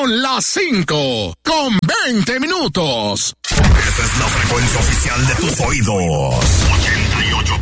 Son las 5:20. Esta es la frecuencia oficial de tus oídos.